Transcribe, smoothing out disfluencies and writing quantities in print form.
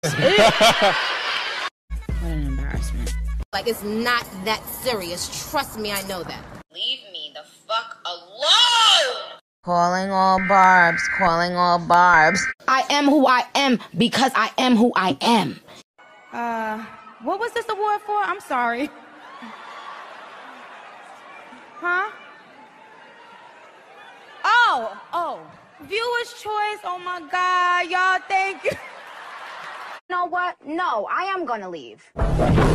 What an embarrassment. Like, it's not that serious. Trust me, I know that. Leave me the fuck alone! Calling all barbs, calling all barbs. I am who I am because I am who I am. What was this award for? I'm sorry. Huh? Oh, viewer's choice. Oh my God, y'all, thank you. You know what? No, I am gonna leave.